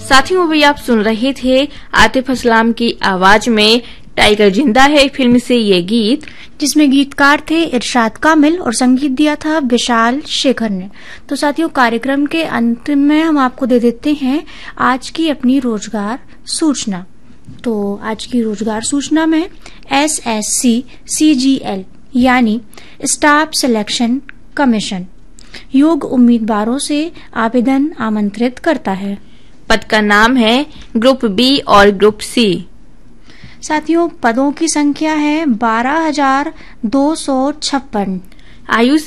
साथियों, अभी आप सुन रहे थे आतिफ असलाम की आवाज में टाइगर जिंदा है फिल्म से ये गीत, जिसमें गीतकार थे इरशाद कामिल और संगीत दिया था विशाल शेखर ने। तो साथियों, कार्यक्रम के अंत में हम आपको दे देते हैं आज की अपनी रोजगार सूचना। तो आज की रोजगार सूचना में SSC CGL यानी स्टाफ सिलेक्शन कमीशन योग्य उम्मीदवारों से आवेदन आमंत्रित करता है। पद का नाम है ग्रुप बी और ग्रुप सी। साथियों, पदों की संख्या है 12,256। आयु